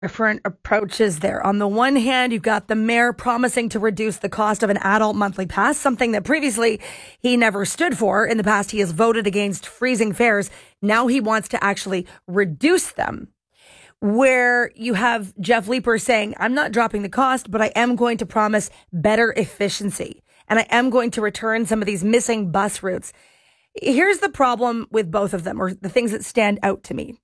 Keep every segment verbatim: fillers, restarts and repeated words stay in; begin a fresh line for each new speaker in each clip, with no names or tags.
Different approaches there. On the one hand, you've got the mayor promising to reduce the cost of an adult monthly pass, something that previously he never stood for. In the past, he has voted against freezing fares. Now he wants to actually reduce them. Where you have Jeff Leeper saying, I'm not dropping the cost, but I am going to promise better efficiency. And I am going to return some of these missing bus routes. Here's the problem with both of them, or the things that stand out to me.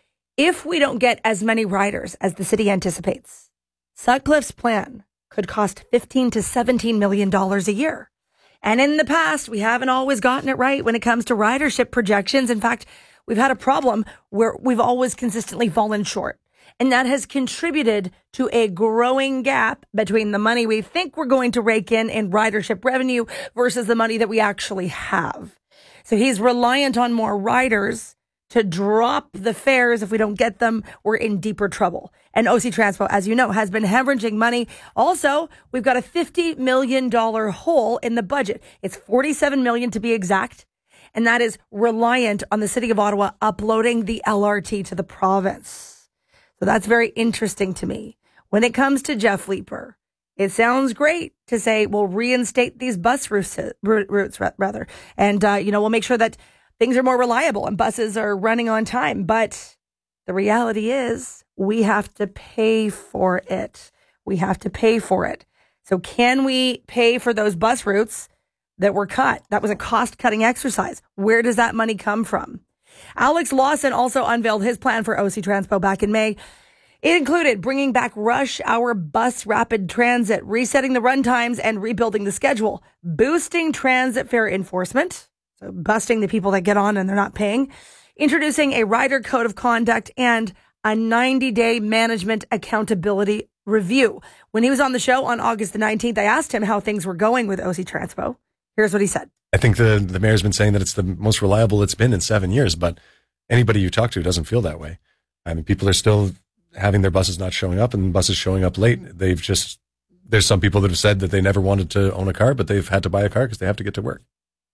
If we don't get as many riders as the city anticipates, Sutcliffe's plan could cost fifteen to seventeen million dollars a year. And in the past, we haven't always gotten it right when it comes to ridership projections. In fact, we've had a problem where we've always consistently fallen short. And that has contributed to a growing gap between the money we think we're going to rake in in ridership revenue versus the money that we actually have. So he's reliant on more riders to drop the fares. If we don't get them, we're in deeper trouble. And O C Transpo, as you know, has been hemorrhaging money. Also, we've got a fifty million dollars hole in the budget. It's forty-seven million dollars to be exact. And that is reliant on the city of Ottawa uploading the L R T to the province. So that's very interesting to me. When it comes to Jeff Leeper, it sounds great to say we'll reinstate these bus routes, routes rather. And, uh, you know, we'll make sure that things are more reliable and buses are running on time. But the reality is we have to pay for it. We have to pay for it. So can we pay for those bus routes that were cut? That was a cost-cutting exercise. Where does that money come from? Alex Lawson also unveiled his plan for O C Transpo back in May. It included bringing back rush hour bus rapid transit, resetting the run times and rebuilding the schedule, boosting transit fare enforcement, so busting the people that get on and they're not paying, introducing a rider code of conduct, and a ninety-day management accountability review. When he was on the show on August the nineteenth, I asked him how things were going with O C Transpo. Here's what he said.
I think the, the mayor's been saying that it's the most reliable it's been in seven years, but anybody you talk to doesn't feel that way. I mean, people are still having their buses not showing up and buses showing up late. They've just, there's some people that have said that they never wanted to own a car, but they've had to buy a car because they have to get to work.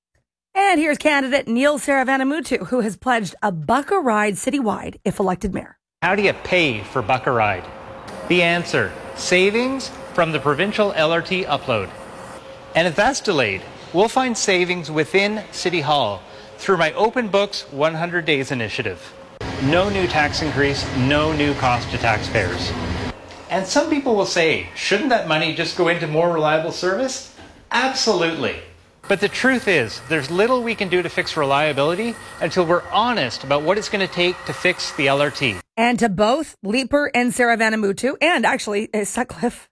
And here's candidate Neil Saravanamuthu, who has pledged a buck a ride citywide if elected mayor.
How do you pay for buck a ride? The answer, savings from the provincial L R T upload. And if that's delayed, we'll find savings within City Hall through my Open Books one hundred days initiative. No new tax increase, no new cost to taxpayers. And some people will say, shouldn't that money just go into more reliable service? Absolutely. But the truth is, there's little we can do to fix reliability until we're honest about what it's going to take to fix the L R T.
And to both Leeper and Saravanamuthu, and actually uh, Sutcliffe,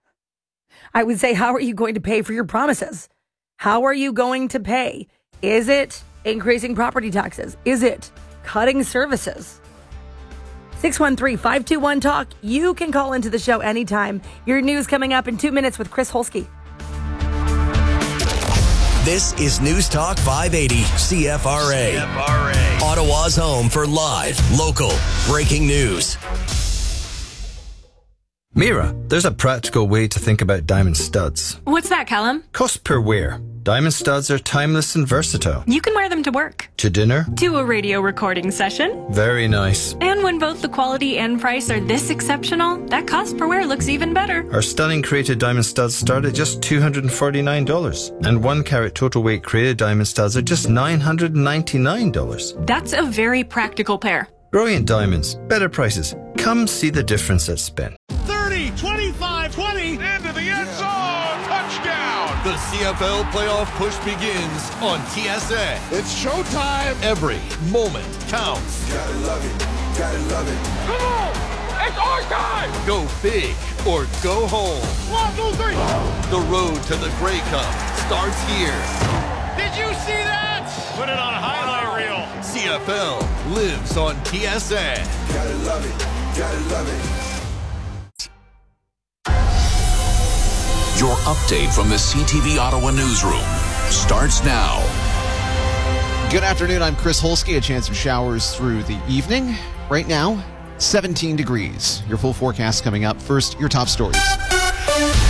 I would say, how are you going to pay for your promises? How are you going to pay? Is it increasing property taxes? Is it cutting services? six one three, five two one, talk. You can call into the show anytime. Your news coming up in two minutes with Chris Holsky.
This is News Talk five eighty C F R A. C F R A. Ottawa's home for live, local, breaking news.
Mira, there's a practical way to think about diamond studs.
What's that, Callum?
Cost per wear. Diamond studs are timeless and versatile.
You can wear them to work.
To dinner.
To a radio recording session.
Very nice.
And when both the quality and price are this exceptional, that cost per wear looks even better.
Our stunning created diamond studs start at just two hundred forty-nine dollars. And one carat total weight created diamond studs are just nine hundred ninety-nine dollars.
That's a very practical pair.
Brilliant diamonds. Better prices. Come see the difference at Spin.
thirty, twenty-five, twenty, into the end zone. Touchdown. The C F L playoff push begins on T S A. It's showtime. Every moment counts.
Gotta love it. Gotta love it.
Come on. It's our time. Go big or go home. One, two, three. The road to the Grey Cup starts here. Did you see that? Put it on a highlight reel. C F L lives on T S A.
Gotta love it. Gotta love it.
Your update from the C T V Ottawa newsroom starts now.
Good afternoon. I'm Chris Holsky. A chance of showers through the evening. Right now, seventeen degrees. Your full forecast coming up. First, your top stories.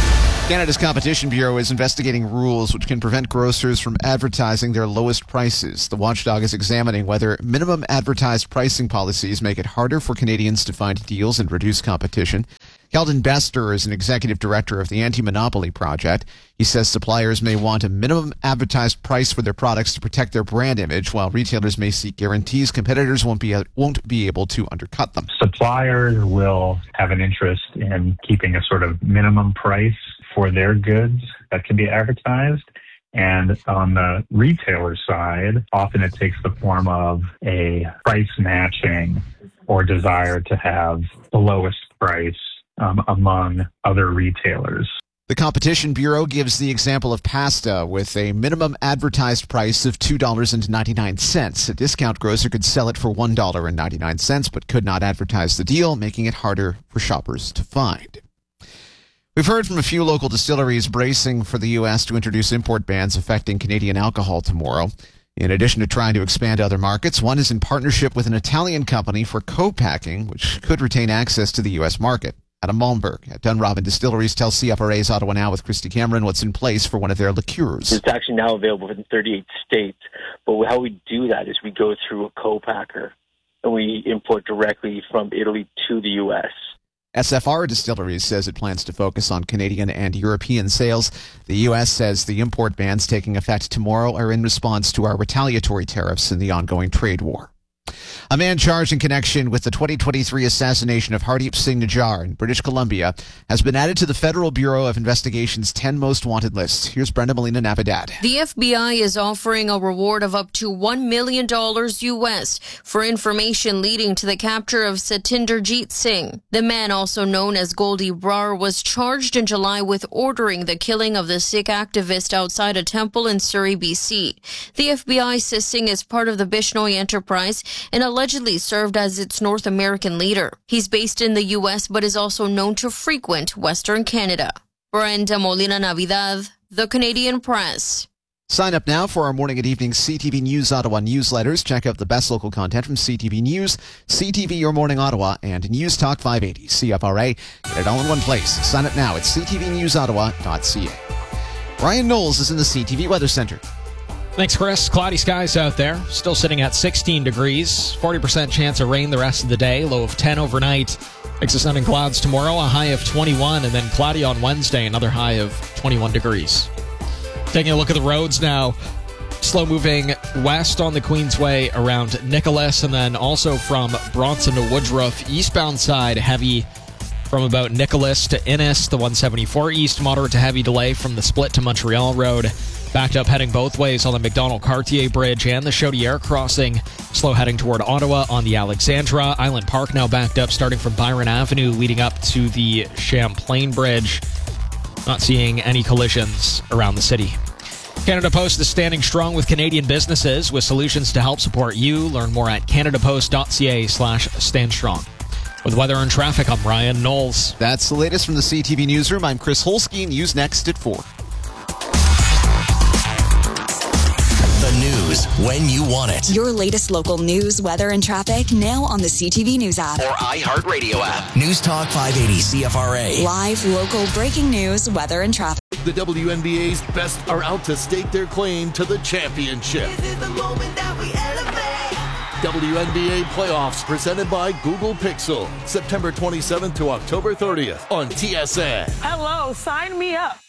Canada's Competition Bureau is investigating rules which can prevent grocers from advertising their lowest prices. The watchdog is examining whether minimum advertised pricing policies make it harder for Canadians to find deals and reduce competition. Keldon Bester is an executive director of the Anti-Monopoly Project. He says suppliers may want a minimum advertised price for their products to protect their brand image, while retailers may seek guarantees competitors won't be won't be able to undercut them.
Suppliers will have an interest in keeping a sort of minimum price for their goods that can be advertised. And on the retailer side, often it takes the form of a price matching or desire to have the lowest price um, among other retailers.
The Competition Bureau gives the example of pasta with a minimum advertised price of two dollars and ninety-nine cents. A discount grocer could sell it for one dollar and ninety-nine cents but could not advertise the deal, making it harder for shoppers to find. We've heard from a few local distilleries bracing for the U S to introduce import bans affecting Canadian alcohol tomorrow. In addition to trying to expand to other markets, one is in partnership with an Italian company for co-packing, which could retain access to the U S market. Adam Malmberg at Dunrobin Distilleries tells C F R A's Ottawa Now with Christy Cameron what's in place for one of their liqueurs.
It's actually now available in thirty-eight states, but how we do that is we go through a co-packer and we import directly from Italy to the U S.
S F R Distilleries says it plans to focus on Canadian and European sales. The U S says the import bans taking effect tomorrow are in response to our retaliatory tariffs in the ongoing trade war. A man charged in connection with the twenty twenty-three assassination of Hardeep Singh Nijjar in British Columbia has been added to the Federal Bureau of Investigation's ten most wanted list. Here's Brenda Molina Navidad.
The F B I is offering a reward of up to one million dollars U S for information leading to the capture of Satinderjeet Singh. The man, also known as Goldie Brar, was charged in July with ordering the killing of the Sikh activist outside a temple in Surrey, B C. The F B I says Singh is part of the Bishnoi enterprise and allegedly served as its North American leader. He's based in the U S but is also known to frequent Western Canada. Brenda Molina Navidad, The Canadian Press.
Sign up now for our morning and evening C T V News Ottawa newsletters. Check out the best local content from C T V News, C T V Your Morning Ottawa, and News Talk five eighty, C F R A. Get it all in one place. Sign up now at c t v news ottawa dot c a. Ryan Knowles is in the C T V Weather Center.
Thanks, Chris. Cloudy skies out there. Still sitting at sixteen degrees. forty percent chance of rain the rest of the day. Low of ten overnight. Mix of sun and clouds tomorrow. A high of twenty-one. And then cloudy on Wednesday. Another high of twenty-one degrees. Taking a look at the roads now. Slow moving west on the Queensway around Nicholas. And then also from Bronson to Woodruff. Eastbound side heavy from about Nicholas to Innis. The one seventy-four east moderate to heavy delay from the split to Montreal Road. Backed up heading both ways on the McDonald-Cartier Bridge and the Chaudière crossing. Slow heading toward Ottawa on the Alexandra. Island Park now backed up starting from Byron Avenue leading up to the Champlain Bridge. Not seeing any collisions around the city. Canada Post is standing strong with Canadian businesses with solutions to help support you. Learn more at canadapost.ca slash stand strong. With weather and traffic, I'm Ryan Knowles.
That's the latest from the C T V Newsroom. I'm Chris Holsky. News next at four.
The news when you want it.
Your latest local news, weather, and traffic now on the C T V News app.
Or iHeartRadio app. News Talk five eighty C F R A.
Live, local, breaking news, weather, and traffic.
The W N B A's best are out to stake their claim to the championship.
This is the moment that we elevate.
W N B A playoffs presented by Google Pixel. September twenty-seventh to October thirtieth on T S N.
Hello, sign me up.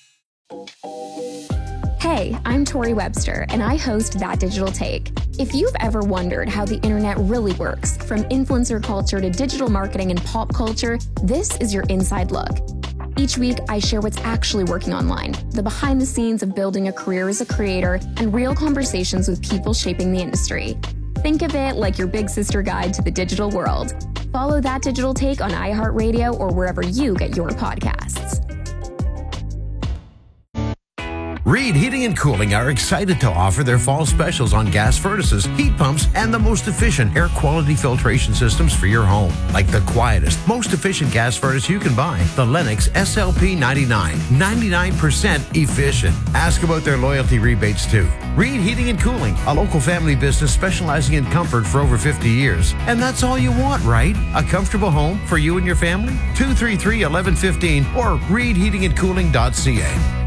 Hey, I'm Tori Webster, and I host That Digital Take. If you've ever wondered how the internet really works, from influencer culture to digital marketing and pop culture, this is your inside look. Each week, I share what's actually working online, the behind the scenes of building a career as a creator, and real conversations with people shaping the industry. Think of it like your big sister guide to the digital world. Follow That Digital Take on iHeartRadio or wherever you get your podcasts.
Reed Heating and Cooling are excited to offer their fall specials on gas furnaces, heat pumps, and the most efficient air quality filtration systems for your home. Like the quietest, most efficient gas furnace you can buy, the Lennox S L P ninety-nine. ninety-nine percent efficient. Ask about their loyalty rebates too. Reed Heating and Cooling, a local family business specializing in comfort for over fifty years. And that's all you want, right? A comfortable home for you and your family? two three three, one one one five or reed heating and cooling dot c a.